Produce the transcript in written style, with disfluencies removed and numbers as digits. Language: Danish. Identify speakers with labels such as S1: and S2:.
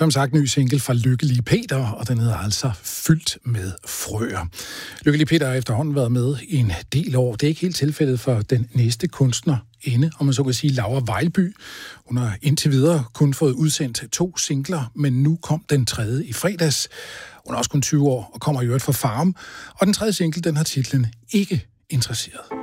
S1: Som sagt, ny single fra Lykkelig Peter, og den hedder altså Fyldt med frøer. Lykkelig Peter har efterhånden været med i en del år. Det er ikke helt tilfældet for den næste kunstner inde, om man så kan sige Laura Vejlby. Hun har indtil videre kun fået udsendt 2 singler, men nu kom den tredje i fredags. Hun er også kun 20 år og kommer i øvrigt fra Farum. Og den tredje single, den har titlen Ikke interesseret.